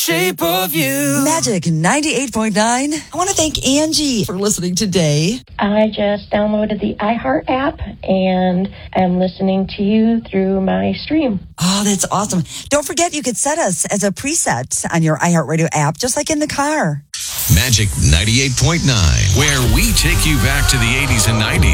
Shape of You. Magic 98.9. I want to thank Angie for listening today. I just downloaded the iHeart app and am listening to you through my stream. Oh, that's awesome. Don't forget you could set us as a preset on your iHeartRadio app, just like in the car. Magic 98.9, where we take you back to the 80s and 90s.